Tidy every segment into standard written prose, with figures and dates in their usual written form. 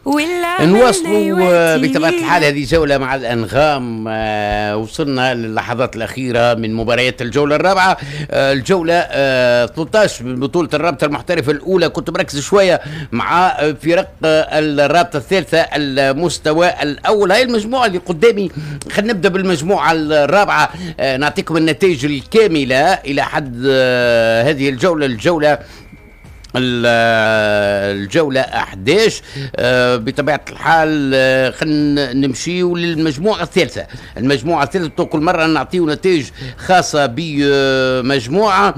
نواصلوا بطبيعة الحال هذه جولة مع الأنغام. وصلنا للحظات الأخيرة من مباريات الجولة الرابعة. الجولة 13 من بطولة الرابطة المحترفة الأولى. كنت مركز شوية مع فرق الرابطة الثالثة المستوى الأول. هاي المجموعة اللي قدامي. خلينا نبدأ بالمجموعة الرابعة، نعطيكم النتائج الكاملة إلى حد هذه الجولة 11. بطبيعة الحال خلينا نمشيو للمجموعة الثالثة. المجموعة الثالثة كل مرة نعطيو نتائج خاصة بمجموعة.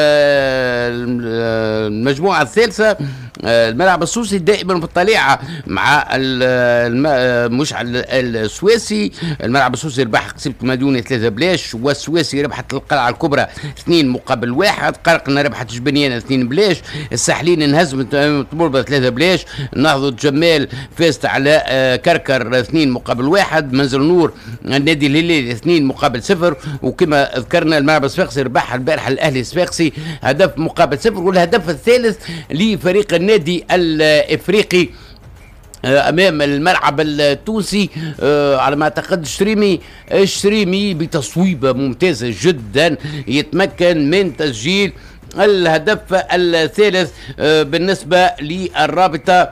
المجموعة الثالثة الملعب السويسي دائما بالطليعة مع مش على السويسي. الملعب السويسي ربح كسبت مليون 3 بلاش، والسويسي ربحت القلعة الكبرى 2-1. قرقنا ربحت جبنيانة 2 بلاش. الساحلين انهزمت طبولبة 3 بلاش. نهضة جمال فازت على كركر 2-1. منزل نور النادي الهلالي 2-0. وكما ذكرنا الملعب الصفاقسي ربح البارحة الأهلي الصفاقسي هدف مقابل 0. والهدف الثالث لفريق النادي الإفريقي امام الملعب التونسي على ما اعتقد الشريمي بتصويبه ممتازه جدا يتمكن من تسجيل الهدف الثالث بالنسبة للرابطة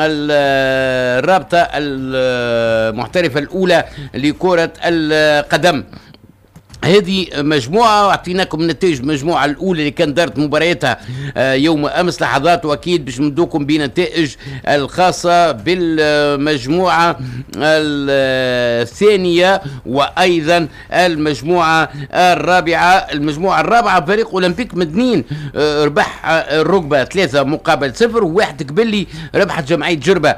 المحترفة الأولى لكرة القدم. هذه مجموعة واعطيناكم نتائج المجموعة الأولى اللي كان دارت مبارياتها يوم أمس لحظات، وأكيد باش ندوكم بنتائج الخاصة بالمجموعة الثانية وأيضا المجموعة الرابعة. المجموعة الرابعة فريق أولمبيك مدنين ربح الركبة 3-0، وواحد قبلي ربحت جمعية جربة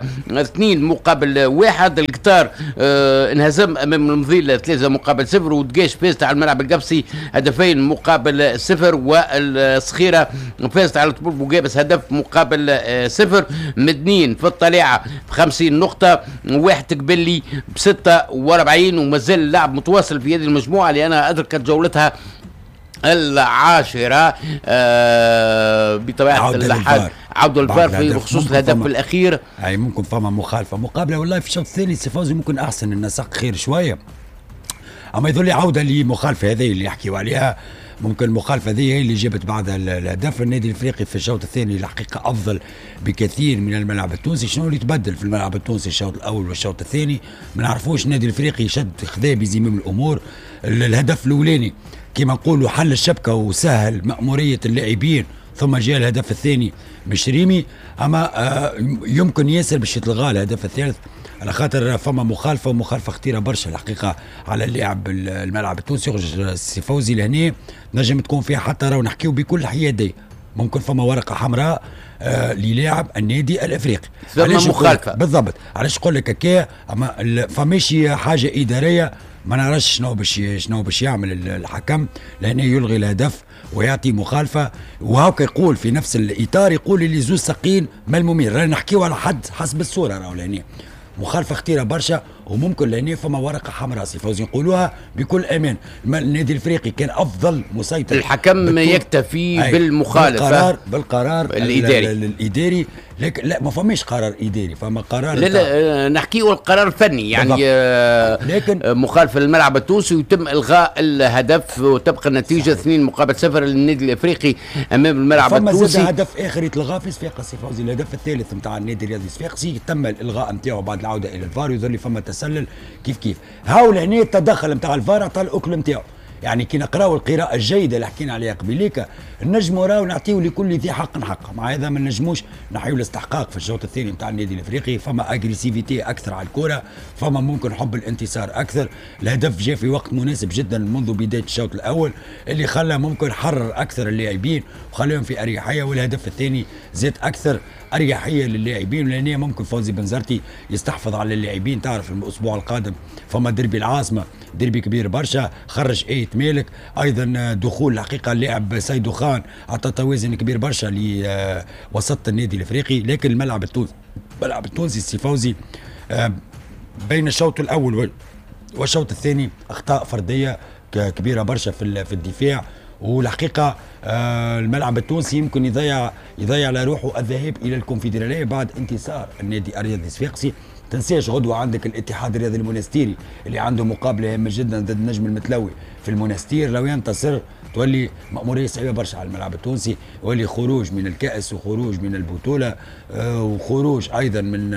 2-1. القطار انهزم أمام المضيل 3-0، ودقاش فازت على الملعب القبسي 2-0، والصخيرة فازت على طبول بوقابس 1-0. مدنين في الطليعة ب50 نقطة، وواحد قبلي ب46، ومازال اللعب متواصل في هذه المجموعة لأنها أدركت جولتها العاشرة. بطبيعة الحال عودة الفار في بخصوص الهدف الأخير. أي ممكن فما مقابلة والله في الشوط الثاني سيفوزي ممكن أحسن النسق خير شوية، اما يظل عوده لمخالفه هذه اللي يحكيوا عليها. ممكن المخالفه هذه هي اللي جابت بعد الهدف. النادي الافريقي في الشوط الثاني الحقيقه افضل بكثير من الملعب التونسي. شنو اللي تبدل في الملعب التونسي الشوط الاول والشوط الثاني؟ ما نعرفوش. النادي الافريقي شد خذا بزمام الامور. الهدف الاولاني كما نقولوا حل الشبكه وسهل مأموريه اللاعبين، ثم جاء الهدف الثاني بشريمي. اما يمكن ياسر باش يتلغى الهدف الثالث على خاطر فما مخالفه خطيره برشا الحقيقه على اللاعب الملعب التونسي السيفوزي. لهنا نجم تكون فيها حتى راهو نحكيو بكل حياديه ممكن فما ورقه حمراء للاعب النادي الافريقي. علاش مخالفه بالضبط؟ علاش نقول لك هكا؟ اما فماش حاجه اداريه، ما نعرفش شنو باش يعمل الحكم، لانه يلغي الهدف ويعطي مخالفه. وهاكا يقول في نفس الاطار، يقول اللي زوج ساقين ملمومين. رانا نحكيو على حد حسب الصوره راهو لهنا مخالفه خطيره برشا، وممكن لهنا فما ورقه حمراء سيفوزي نقولوها بكل امان. النادي الافريقي كان افضل مسيطر. الحكم يكتفي بالمخالفه بالقرار الاداري. لكن لا، ما فماش قرار اداري، فما قرار. لا نحكيو القرار الفني يعني. لكن مخالفه للملعب التونسي ويتم الغاء الهدف، وتبقى النتيجه 2-0 للنادي الافريقي امام الملعب التونسي. فما هدف اخر يتلغى في صفاقس سيفوزي، الهدف الثالث نتاع النادي الرياضي الصفاقسي تم الالغاء نتاعو بعد العوده الى الفار. يظل فما تسلل كيف هاو لهنا التدخل نتاع الفار عطى الاكل نتاعو. يعني كي نقراو القراءة الجيدة اللي حكينا عليها قبيليك نجموا راو نعطيو لكل ذي حق حقه. مع هذا ما نجموش نحيو الاستحقاق في الشوط الثاني نتاع النادي الافريقي. فما اجريسيفيتي اكثر على الكرة، فما ممكن حب الانتصار اكثر. الهدف جاء في وقت مناسب جدا منذ بداية الشوط الاول اللي خلى ممكن حرر اكثر اللاعبين وخليهم في اريحية. والهدف الثاني زاد اكثر اريحيه للاعبين، لان ممكن فوزي بنزرتي يستحفظ على اللاعبين. تعرف الاسبوع القادم فما دربي العاصمه، دربي كبير برشا، خرج ايت مالك. ايضا دخول الحقيقه اللاعب سيدو خان عطى توازن كبير برشا لوسط النادي الافريقي. لكن الملعب التونسي السيفوزي بين الشوط الاول والشوط الثاني اخطاء فرديه كبيره برشا في الدفاع، والحقيقه الملعب التونسي يمكن يضيع على روحه الذهاب الى الكونفدراليه بعد انتصار النادي الرياضي الصفاقسي. تنساش غدوه عندك الاتحاد الرياضي المونستيري اللي عنده مقابله هامه جدا ضد النجم المتلوي في المونستير. لو ينتصر تولي مأمورية صعيبة برشا على الملعب التونسي، يولي خروج من الكأس وخروج من البطولة وخروج أيضا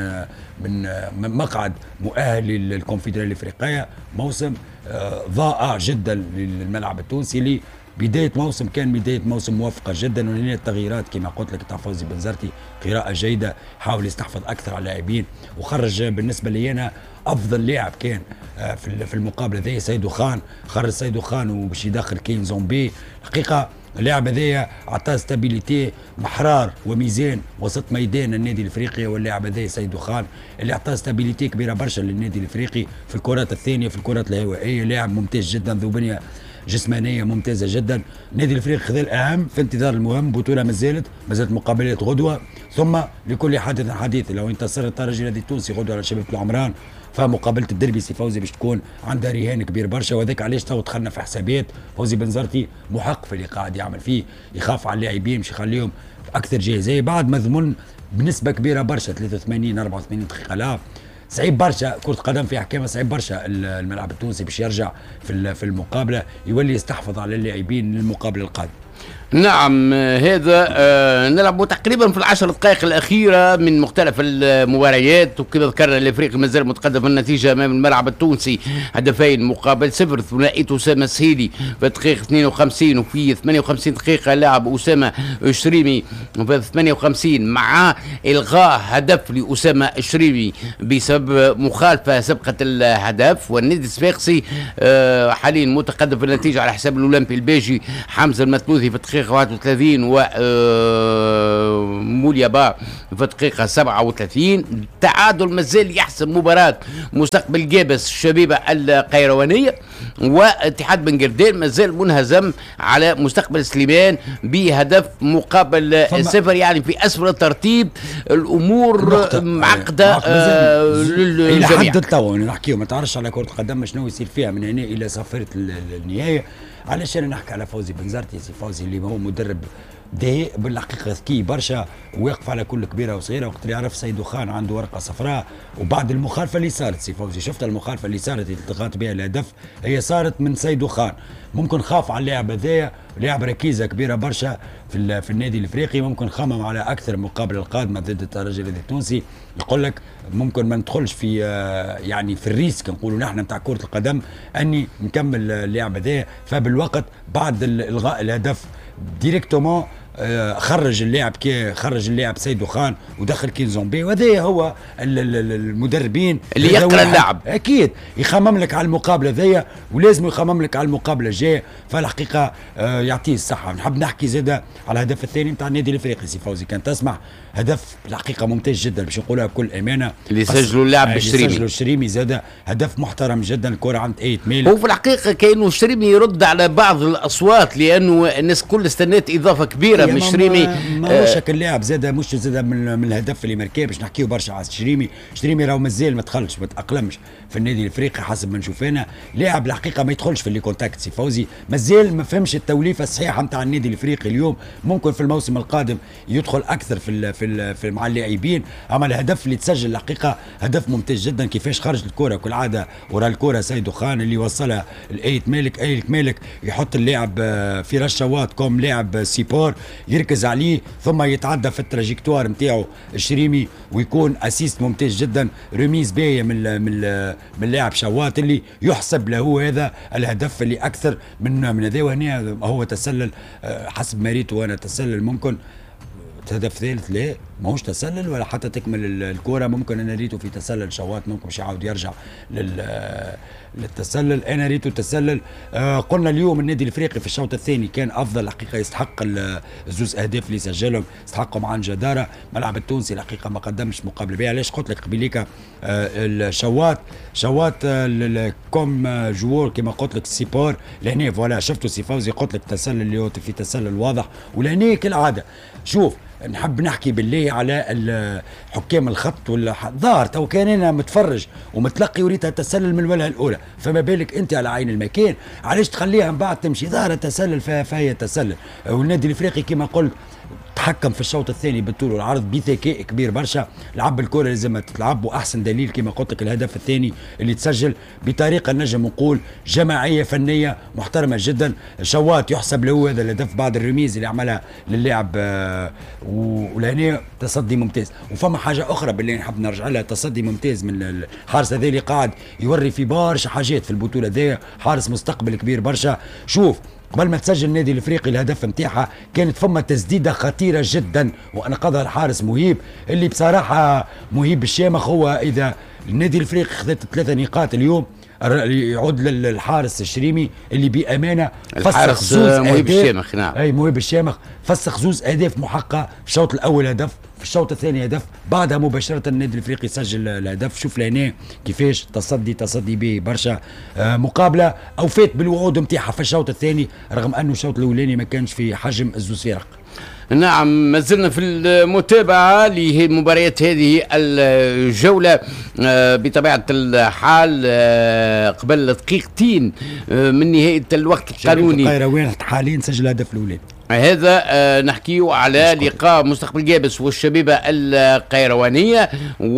من مقعد مؤهل للكونفدرالية الإفريقية. موسم ضائع جدا للملعب التونسي اللي بداية موسم كان بداية موسم موفقة جدا، وهنا التغييرات كما قلت لك تاع فوزي بنزرتي قراءة جيدة، حاول يستحفظ أكثر على اللاعبين وخرج بالنسبة لي أنا أفضل لاعب كان في المقابلة ذي سيدو خان. خرج سيدو خان وباش يدخل كين زومبي. الحقيقة اللاعب هذايا عطاه ستابيليتي محرار وميزان وسط ميدان النادي الافريقي، واللاعب هذايا سيدو خان اللي عطاه ستابيليتي كبيره برشا للنادي الافريقي في الكرات الثانيه في الكرات الهوائيه. لاعب ممتاز جدا ذو بنيه جسمانيه ممتازه جدا. النادي الافريقي خذ الاهم في انتظار المهم. بطوله مازالت مقابلات غدوه، ثم لكل حادث حديث. لو انتصر الترجي التونسي غدوه على شباب العمران فمقابله الدربي سي فوزي باش تكون عندها رهان كبير برشا، وهذاك علاش تو دخلنا في حسابات. فوزي بنزرتي محق في اللي قاعد يعمل فيه، يخاف على اللاعبين باش يخليهم اكثر جاهزيه بعد مضمون بنسبه كبيره برشا 83 84 دقيقه لعب. صعيب برشا كرة قدم في حكامة، صعيب برشا الملعب التونسي باش يرجع في المقابلة يولي يستحفظ على اللاعبين للمقابلة القادمة. نعم هذا نلعب تقريبا في العشر دقائق الأخيرة من مختلف المباريات، وكذا ذكرنا الافريقي مازال متقدم في النتيجة أمام الملعب التونسي هدفين مقابل صفر. ثنائية أسامة السهيلي في الدقيقة 52 وفي 58 دقيقة لاعب أسامة الشريمي في 58 مع إلغاء هدف لأسامة الشريمي بسبب مخالفة سبقة الهدف. والنادي الصفاقسي حاليا متقدم في النتيجة على حساب الأولمبي الباجي حمزة المثلوثي في الدقيقة 31 وموليابا في الدقيقة 37. التعادل مازال يحسم مباراة مستقبل جابس الشبيبة القيروانية، واتحاد بن قردان مازال منهزم على مستقبل سليمان بهدف مقابل صفر. يعني في أسفل الترتيب الأمور معقدة إلى حد التو. نحكيو ما تعرفش على كرة القدم شنو يصير فيها من هنا إلى صفرة النهاية. علشان نحكي على فوزي بنزرتي، سي فوزي اللي هو مدرب داهي بالحقيقه ذكي برشا وواقف على كل كبيره وصغيره. وقت اللي يعرف سيدو خان عنده ورقه صفراء، وبعد المخالفه اللي صارت سي فوزي شفت المخالفه اللي صارت اللي التقط بها الهدف هي صارت من سيدو خان. ممكن خاف على اللاعب هذايا، لاعب ركيزه كبيره برشا في النادي الافريقي. ممكن خمم على اكثر مقابله القادمه ضد الترجي التونسي. يقول لك ممكن ما ندخلش في يعني في الريسك نقولوا نحن نتاع كره القدم اني نكمل اللعب هذايا. فبالوقت بعد الغاء الهدف ديريكتومون خرج اللاعب سيدو خان ودخل كين زومبي. وهذا هو المدربين اللي يقرا اللعب اكيد يخمم لك على المقابله ذي، ولازم يخمم لك على المقابله الجايه. فالحقيقه يعطيه الصحه. نحب نحكي زاده على الهدف الثاني نتاع النادي الافريقي سي فوزي. كان تسمع هدف الحقيقه ممتاز جدا باش نقولها بكل امانه اللي سجلوا اللاعب الشريمي زاده هدف محترم جدا. الكره عند ايت ميل. هو في الحقيقه كانه الشريمي يرد على بعض الاصوات لانه الناس كل استنات اضافه كبيره من الشريمي. ماهوش هكا اللاعب زاده مش زاده من الهدف اللي مركب باش نحكيو برشا على الشريمي راهو مازال ما دخلش ما تاقلمش في النادي الافريقي حسب ما نشوف انا. لاعب الحقيقه ما يدخلش في اللي كونتاكت سي فوزي، مازال ما فهمش التوليفه الصحيحه نتاع النادي الافريقي اليوم. ممكن في الموسم القادم يدخل اكثر في مع اللاعبين. اما الهدف اللي تسجل الحقيقه هدف ممتاز جدا. كيفاش خرج الكره كالعاده ورا الكره سيدو خان اللي وصلها لايت مالك يحط اللاعب في رشوات كوم لاعب سيبور يركز عليه ثم يتعدى في التراجيكتوار نتاعو الشريمي ويكون اسيست ممتاز جدا. رميز باهيه من اللاعب شوات اللي يحسب له هذا الهدف اللي اكثر من هذا. وهنا هو تسلل حسب ما ريته وانا تسلل ممكن هدف ثالث لا ماهوش تسلل ولا حتى تكمل الكرة. ممكن انا ريته في تسلل شوات ممكن مش يعاود يرجع للتسلل. انا ريته تسلل. قلنا اليوم النادي الافريقي في الشوط الثاني كان افضل الحقيقه، يستحق الزوز اهداف اللي سجلهم يستحقهم عن جداره. الملعب التونسي الحقيقه ما قدمش مقابله بها. علاش قلت لك قبيليك شوات كوم جوور كما قلت لك سيبور لهنا فوالا شفتوا سي فوزي قلت لك تسلل اللي هو في تسلل واضح. ولهنا كالعاده شوف نحب نحكي بالله به على حكام الخط ولا ظاهر تو كان انا متفرج ومتلقي وريتها تسلل من الوجهه الاولى، فما بالك انت على عين المكان علاش تخليها من بعد تمشي ظاهره تسلل فهي تسلل. والنادي الافريقي كما قلت تحكم في الشوط الثاني بالطول والعرض بذكاء كبير برشا، لعب الكره اللي لازم تلعب، واحسن دليل كما قلت لك الهدف الثاني اللي تسجل بطريقه نجم نقول جماعيه فنيه محترمه جدا. شوات يحسب له هذا الهدف بعد الرميز اللي عملها للاعب ولهنا تصدي ممتاز. وفما حاجه اخرى باللي نحب نرجع لها، تصدي ممتاز من الحارس هذا اللي قاعد يوري في برشا حاجات في البطوله ذي، حارس مستقبل كبير برشا. شوف قبل ما تسجل النادي الافريقي الهدف نتاعها كانت فما تسديده خطيره جدا وانقذها الحارس مهيب، اللي بصراحه مهيب الشامخ. هو اذا النادي الافريقي خذت 3 نقاط اليوم يعود للحارس الشريمي اللي بامانه الحارس مهيب الشامخ. نعم اي مهيب الشامخ فسخ زوز اهداف محققه في الشوط الاول هدف، في الشوط الثاني هدف، بعدها مباشره النادي الافريقي سجل الهدف. شوف لهنا كيفاش تصدي به برشا مقابله اوفيت بالوعود نتاعها في الشوط الثاني، رغم انه الشوط الاولاني ما كانش في حجم الزوز فرق. نعم ما زلنا في المتابعة لمباريات هذه الجولة بطبيعة الحال قبل دقيقتين من نهاية الوقت القانوني. القيروان حاليا سجل الهدف الأولاني. هذا نحكيه على لقاء مستقبل جابس والشبيبة القيروانية،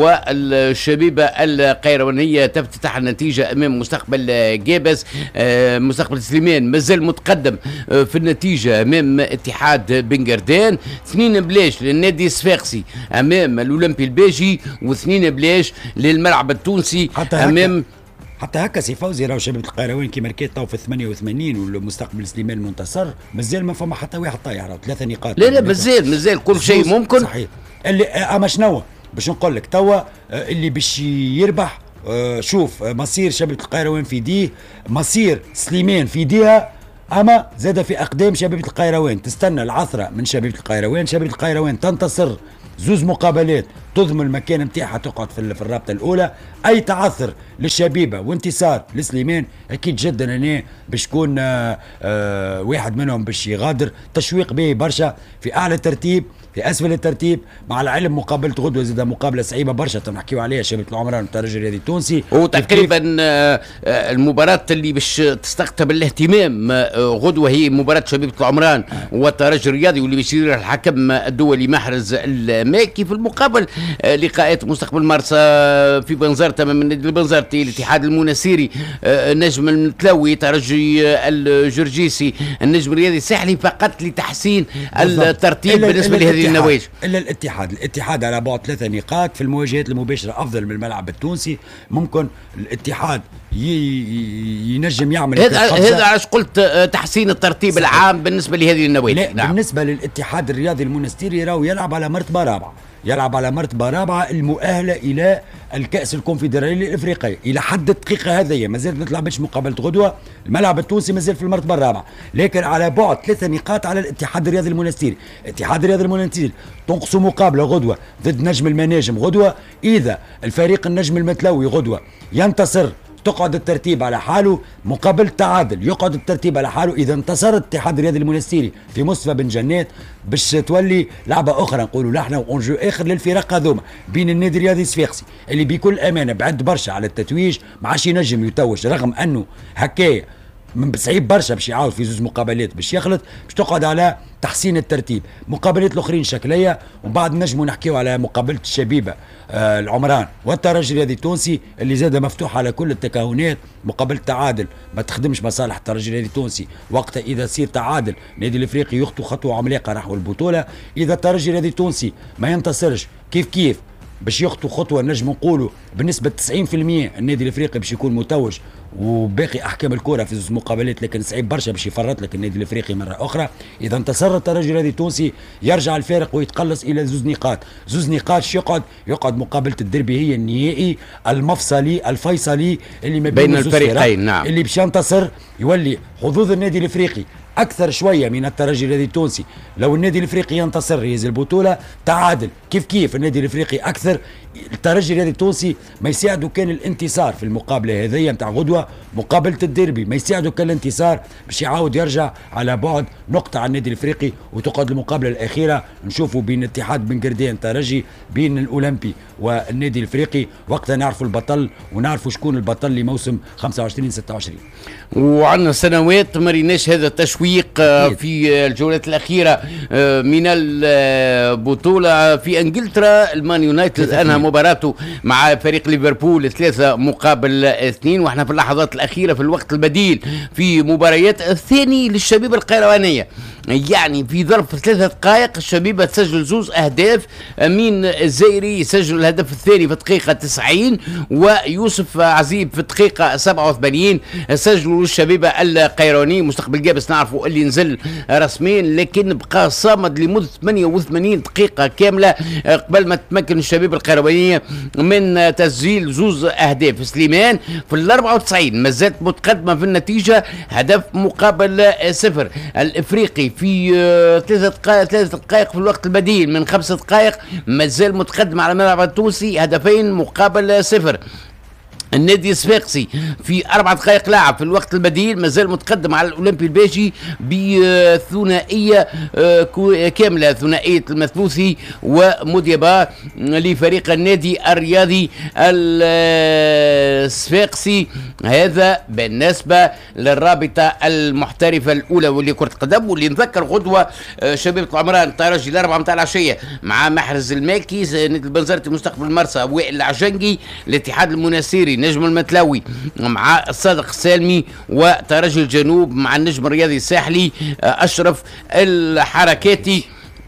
والشبيبة القيروانية تفتتح النتيجة أمام مستقبل جابس. مستقبل سليمان مازال متقدم في النتيجة أمام اتحاد بنجردان، 2 بلاش للنادي الصفاقسي أمام الأولمبي الباجي، و2 بلاش للملعب التونسي أمام حتى هكا سي فوزي. راهو شباب القيروان كي ماركيت تو في 88 والمستقبل سليمان منتصر مازال ما فما حتى واحد طايح، راهو 3 نقاط. لا مازال كل شيء ممكن. صحيح. اللي اما شنو باش نقول لك توا اللي باش يربح شوف مصير شباب القيروان في يديه، مصير سليمان في يديها، اما زاد في اقدام شباب القيروان. تستنى العثره من شباب القيروان، شباب القيروان تنتصر 2 مقابلات تضمن المكان نتاعها تقعد في الرابطه الاولى. اي تعثر للشبيبه وانتصار لسليمان اكيد جدا هنا باش يكون واحد منهم باش يغادر. تشويق به برشا في اعلى الترتيب، في اسفل الترتيب، مع العلم مقابله غدوه زاد مقابله صعيبه برشا تنحكيو عليها شباب العمران والترجي الرياضي التونسي. وتقريبا المباراه اللي باش تستقطب الاهتمام غدوه هي مباراه شبيبه العمران والترجي الرياضي، واللي باش يدير الحكم الدولي محرز الماكي. في المقابل لقاءات مستقبل مارس في بنزرت امام النادي البنزرتي، الاتحاد المناسيري، النجم المتلوي، ترجي الجرجيسي، النجم الرياضي الساحلي، فقط لتحسين الترتيب بالنسبه لهذه النواج. الا الاتحاد على بعد 3 نقاط في المواجهات المباشره افضل من الملعب التونسي. ممكن الاتحاد ينجم يعمل هذا علاش قلت تحسين الترتيب صحيح. العام بالنسبه لهذه النوادي. نعم. بالنسبه للاتحاد الرياضي المنستيري راهو يلعب على مرتبه رابعه المؤهله الى الكاس الكونفدراليه الافريقيه الى حد الدقيقه هذه. مازال ما تلعبش مقابله غدوه، الملعب التونسي مازال في المرتبه الرابعه، لكن على بعد 3 نقاط على الاتحاد الرياضي المنستيري. الاتحاد الرياضي المنستيري تنقص مقابله غدوه ضد نجم المناجم غدوه، اذا الفريق النجم المتلوي غدوه ينتصر تقعد الترتيب على حاله، مقابل تعادل يقعد الترتيب على حاله. اذا انتصر الاتحاد الرياضي المنستيري في مصطفى بن جنات باش تولي لعبه اخرى نقولوا نحن اونجو اخر للفرق هذوما بين النادي الرياضي الصفاقسي اللي بكل امانه بعد برشا على التتويج ما عادش ينجم يتوج، رغم انه هكايا من صعيب برشا باش يعاود في 2 مقابلات باش يخلط، باش تقعد على تحسين الترتيب. مقابلات الاخرين شكليه، ومن بعد نجموا نحكيو على مقابله الشبيبه العمران والترجي الرياضي التونسي اللي زاد مفتوح على كل التكهنات. مقابله تعادل ما تخدمش مصالح الترجي الرياضي التونسي، وقتها اذا صير تعادل النادي الافريقي يخطو خطوه عملاقه نحو البطوله. اذا الترجي الرياضي التونسي ما ينتصرش كيف باش يخطو خطوه نجم نقولوا بنسبه 90% النادي الافريقي باش يكون متوج، وباقي احكام الكره في 2 مقابلات، لكن صعيب برشا باش يفرط لك النادي الافريقي مره اخرى. اذا انتصر الترجي الرياضي التونسي يرجع الفارق ويتقلص الى 2 نقاط. 2 نقاط يقعد مقابله الدربي هي النهائي المفصلي الفيصلي اللي ما بين الفريقين. نعم. اللي باش ينتصر يولي حظوظ النادي الافريقي اكثر شويه من الترجي الرياضي التونسي. لو النادي الافريقي ينتصر يهز البطوله تعادل، كيف النادي الافريقي اكثر. الترجي الرياضي التونسي ما يساعده كان الانتصار في المقابله هذه نتاع غدوه، مقابله الديربي ما يساعده كان الانتصار باش يعاود يرجع على بعد نقطه على النادي الافريقي، وتقعد المقابله الاخيره نشوفوا بين اتحاد بن قردان ترجي بين الاولمبي والنادي الافريقي، وقتها نعرفوا البطل ونعرفوا شكون البطل لموسم 25 26. وعندنا سنوات ما ريناش هذا التشويق في الجولات الاخيره من البطوله. في انجلترا المان يونايتد انهى مباراته مع فريق ليفربول 3-2، واحنا في اللحظات الاخيره في الوقت البديل في مباريات الثاني للشبيبه القيروانيه. يعني في ظرف 3 دقائق الشبيبه تسجل 2 أهداف، امين الزيري يسجل الهدف الثاني في الدقيقه 90، ويوسف عزيب في الدقيقه 87 سجلوا الشبيبه القيرواني. مستقبل جابس نعرفوا اللي نزل رسميا، لكن بقى صامد لمده 88 دقيقه كامله قبل ما تمكن الشبيبه القيروانيه من تسجيل 2 أهداف. سليمان في ال 94 ما زالت متقدمه في النتيجه، هدف مقابل 0. الافريقي في 3 دقائق في الوقت البديل من 5 دقائق ما زال متقدم على الملعب التونسي، 2 مقابل 0. النادي الصفاقسي في 4 دقائق لاعب في الوقت البديل ما زال متقدم على الاولمبي الباجي بثنائيه كامله، ثنائيه المثلوثي وموديبا لفريق النادي الرياضي الصفاقسي. هذا بالنسبه للرابطه المحترفه الاولى واللي كره القدم. واللي نذكر غدوه شبيبه العمران الترجي 4 متاع العشيه مع محرز المالكي، نادي البنزرتي مستقبل مرسى وائل العجنقي، الاتحاد المناسيري نجم المتلاوي مع الصادق السالمي، وترجي الجنوب مع النجم الرياضي الساحلي أشرف الحركاتي.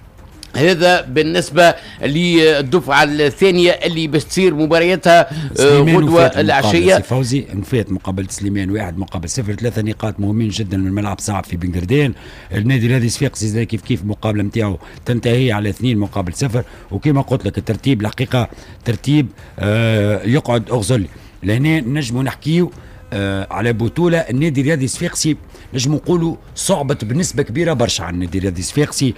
هذا بالنسبة للدفعة الثانية اللي باش تصير مبارياتها غدوة العشية. فوزي انفات مقابلة سليمان 1 مقابل 0، 3 نقاط مهمين جدا من ملعب صعب في بن قردان. النادي الرياضي الصفاقسي كيف المقابلة نتاعو تنتهي على 2 مقابل 0، وكما قلت لك الترتيب الحقيقة ترتيب يقعد أغزلي. لهنا نجموا نحكيو على بطولة النادي الرياضي الصفاقسي نجم نقولوا صعبت بنسبة كبيرة برشا على النادي الرياضي الصفاقسي.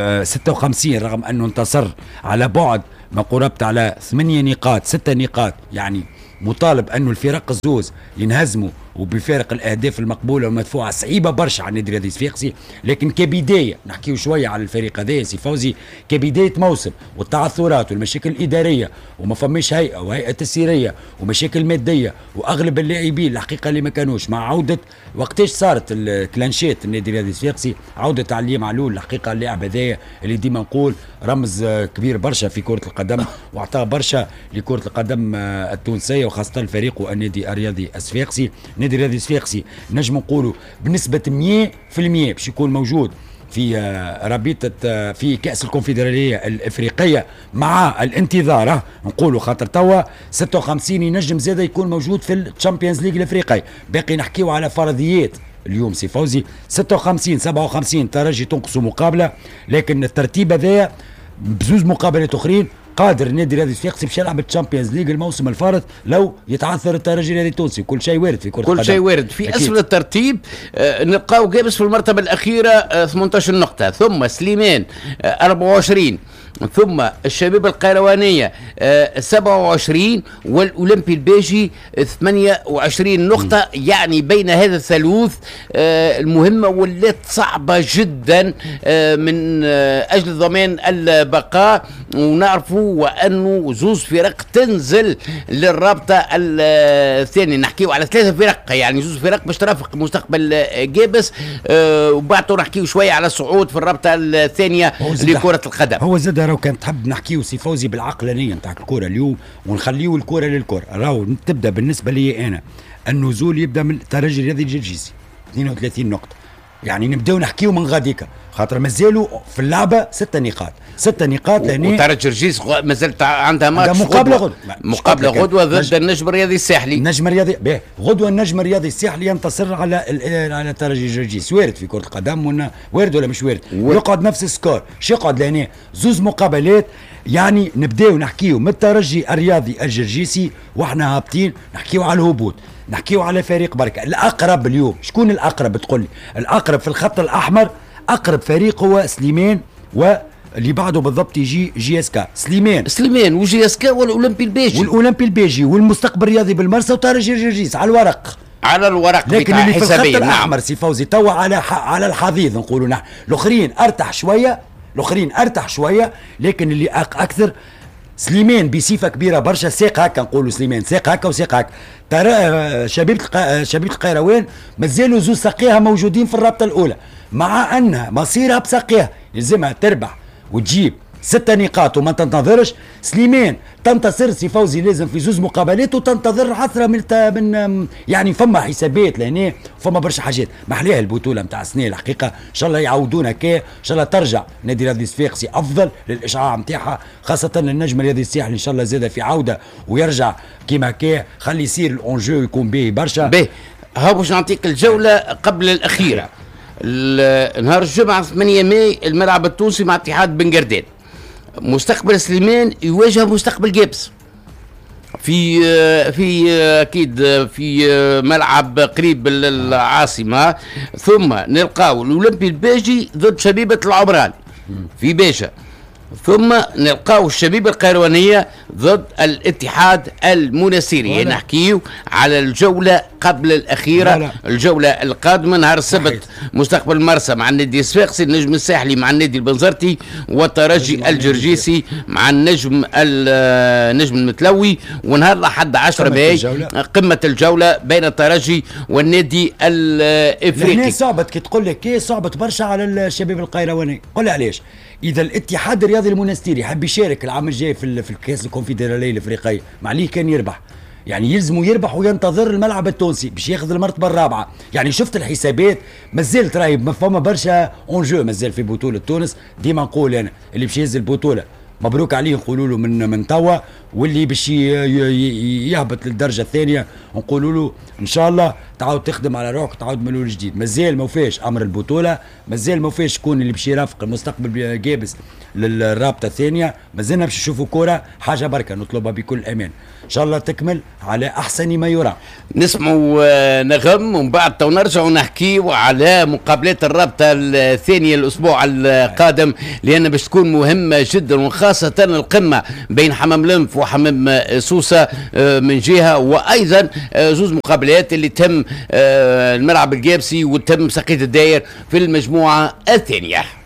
56 رغم أنه انتصر على بعد ما قربت على 8 نقاط 6 نقاط، يعني مطالب أنه الفرق الزوز ينهزموا وبفارق الاهداف المقبوله والمدفوعه صعيبه برشا على النادي الرياضي الصفاقسي. لكن كبدايه نحكيو شويه على الفريق هذا سي فوزي، كبدايه موسم والتعثرات والمشاكل الاداريه وما فماش هيئه وهيئه تسييريه ومشاكل ماديه واغلب اللاعبين الحقيقه اللي ما كانوش، مع عوده وقتاش صارت الكلانشات النادي الرياضي الصفاقسي، عوده علي معلول الحقيقه اللاعب هذايا اللي ديما نقول رمز كبير برشا في كره القدم واعطاه برشا لكره القدم التونسيه وخاصه الفريق والنادي الرياضي الصفاقسي. النادي الرياضي الصفاقسي نجم نقولوا بنسبة 100% باش يكون موجود في رابطة في كأس الكونفدرالية الإفريقية مع الانتظار نقولوا خاطر توا 56 ينجم زاده يكون موجود في الشامبيونز ليج الإفريقي. باقي نحكيو على فرضيات اليوم سي فوزي 56 57 ترجي تنقصوا مقابلة، لكن الترتيب هذايا بزوز مقابلات أخرين قادر النادي الرياضي الصفاقسي باش يلعب الشامبيونز ليج الموسم الفارط لو يتعثر الترجي الرياضي التونسي. كل شيء وارد في كرة القدم، كل شيء وارد. في أكيد. اسفل الترتيب نلقاو جابس في المرتبة الأخيرة 18 نقطة، ثم سليمان 24، ثم الشبيبة القيروانية 27، والأولمبي الباجي 28 نقطة. يعني بين هذا الثالوث المهمة ولات صعبة جدا من أجل ضمان البقاء. ونعرفوا وأنه زوز فرق تنزل للرابطة الثانية، نحكيو على 3 فرق، يعني زوز فرق باش ترافق مستقبل جابس، وبعد نحكيو شوية على صعود في الرابطة الثانية لكرة القدم. هو زاد راهو كان تحب نحكيو سي فوزي بالعقلانية نتاع الكرة اليوم ونخليو الكرة للكرة. راهو تبدأ بالنسبة لي أنا النزول يبدأ من الترجي الرياضي الجرجيسي 32 نقطة، يعني نبداو نحكيو من غاديكا خاطر مازالوا في اللعبه 6 نقاط 6 نقاط لاني وترجي رجيس مازالت عندها ماتش مقابله غدوه ضد النجم الرياضي الساحلي. النجم الرياضي غدوه النجم الرياضي الساحلي ينتصر على ترجي جرجيس. وارد في كره القدم وارد ولا مش وارد يقعد نفس السكور. شو يقعد لهنا زوز مقابلات يعني نبداو نحكيو من الترجي الرياضي الجرجيسي واحنا هابطين نحكيو على الهبوط نحكيو على فريق بركه. الاقرب اليوم شكون الاقرب تقول لي؟ الاقرب في الخط الاحمر اقرب فريق هو سليمان واللي بعده بالضبط يجي جي اس كا. سليمان وجي اس كا والاولمبي البيجي والمستقبل الرياضي بالمرسى وترجي جرجيس على الورق لكن اللي في الخط الاحمر سي فوزي توا على الحضيض نقولوا نحن. الاخرين ارتاح شويه لكن اللي اكثر سليمان بصفه كبيره برشا ساق هكا نقولوا سليمان ساق هكا وساق هكا. ترى شبيبه القيروان مازالوا زوج ساقيها موجودين في الرابطه الاولى مع انها مصيرها بساقيها يلزمها تربح وتجيب 6 نقاط وما تنتظرش. سليمان تنتصر سي فوزي لازم في زوز مقابلات وتنتظر عثره من يعني فما حسابات لهنا فما برشا حاجات. محليها البطوله نتاع السنه الحقيقه ان شاء الله يعودونا ان شاء الله ترجع نادي الرياضي الصفاقسي افضل للاشعاع نتاعها خاصه النجم الرياضي الساحلي ان شاء الله زاد في عوده ويرجع كيما هكا خلي يصير الانجو يكون باهي برشا. ها باش نعطيك الجوله قبل الاخيره. نهار الجمعه 8 ماي الملعب التونسي مع اتحاد بن قردان. مستقبل سليمان يواجه مستقبل جابس في اكيد في ملعب قريب للعاصمه. ثم نلقاو الاولمبي الباجي ضد شبيبه العمران في باشا. ثم نلقاو الشبيبه القيروانيه ضد الاتحاد المنستيري. نحكيو على الجوله قبل الاخيره. لا. الجوله القادمه نهار السبت مستقبل مرسى مع النادي الصفاقسي، النجم الساحلي مع النادي البنزرتي، والترجي الجرجيسي مع النجم المتلوي. ونهار الاحد 10 ماي قمه الجوله بين الترجي والنادي الافريقي. هنا صعبت كي تقول لك صعبت برشا على الشباب القيرواني. قل علاش؟ اذا الاتحاد الرياضي المنستيري حب يشارك العام الجاي في الكاس الكونفدراليه الافريقيه معليه كان يربح يعني يلزموا يربح وينتظر الملعب التونسي باش ياخذ المرتبه الرابعه. يعني شفت الحسابات مازال راهي فما برشا اونجو مازال في بطوله تونس. ديما نقول انا اللي باش يهز البطوله مبروك عليه نقولوا له من توا، واللي باش يهبط للدرجه الثانيه نقولوا له ان شاء الله تعاود تخدم على روحك تعاود من الاول جديد. مازال ما فيش امر البطوله، مازال ما فيش شكون اللي باش يرافق المستقبل جابس للرابطه الثانيه. مازلنا باش نشوفوا كره حاجه بركه نطلبها بكل امان ان شاء الله تكمل على احسن ما يرام. نسمعوا نغم ومن بعد تو نرجعوا نحكيوا على مقابلات الرابطه الثانيه الاسبوع القادم، لان باش تكون مهمه جدا وخاصه القمه بين حمام لنف وحمام سوسه من جهه، وايضا زوز مقابلات اللي تم الملعب الجابسي وتم سقيط الداير في المجموعه الثانيه.